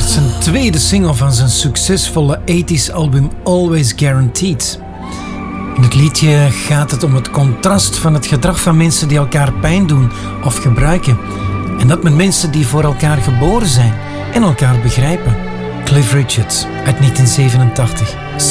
zijn tweede single van zijn succesvolle 80s album Always Guaranteed. In het liedje gaat het om het contrast van het gedrag van mensen die elkaar pijn doen of gebruiken. En dat met mensen die voor elkaar geboren zijn en elkaar begrijpen. Cliff Richard uit 1987.